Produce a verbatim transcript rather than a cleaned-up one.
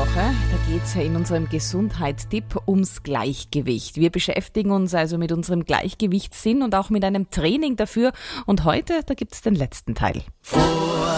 Woche, da geht es ja in unserem Gesundheitstipp ums Gleichgewicht. Wir beschäftigen uns also mit unserem Gleichgewichtssinn und auch mit einem Training dafür. Und heute, da gibt es den letzten Teil.